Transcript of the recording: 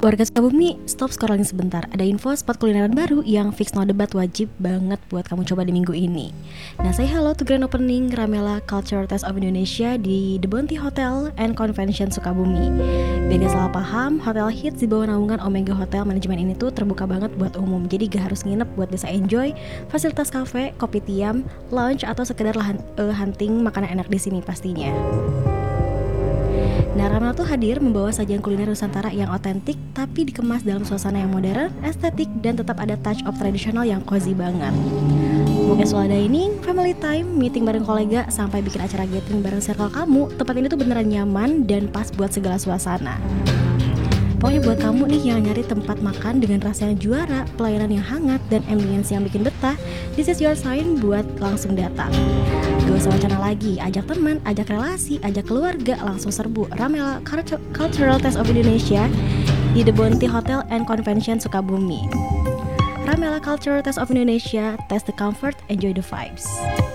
Warga Sukabumi, stop scrolling sebentar. Ada info spot kulineran baru yang fix no debat wajib banget buat kamu coba di minggu ini. Nah, say hello to grand opening Ramela Cultural Taste of Indonesia di The Bounty Hotel and Convention Sukabumi. Biar gak salah paham, hotel hits di bawah naungan Omega Hotel Manajemen ini tuh terbuka banget buat umum. Jadi gak harus nginep buat bisa enjoy fasilitas cafe, kopi tiam, lounge, atau sekedar hunting makanan enak di sini pastinya. Nah, Ramela tuh hadir membawa sajian kuliner Nusantara yang otentik tapi dikemas dalam suasana yang modern, estetik, dan tetap ada touch of tradisional yang cozy banget. Mungkin soal dining, family time, meeting bareng kolega, sampai bikin acara gathering bareng circle kamu, tempat ini tuh beneran nyaman dan pas buat segala suasana. Pokoknya buat kamu nih yang nyari tempat makan dengan rasa yang juara, pelayanan yang hangat, dan ambience yang bikin betah, this is your sign buat langsung datang. Gak usah wacana lagi, ajak teman, ajak relasi, ajak keluarga, langsung serbu Ramela Cultural Taste of Indonesia di The Bounty Hotel and Convention Sukabumi. Ramela Cultural Taste of Indonesia, taste the comfort, enjoy the vibes.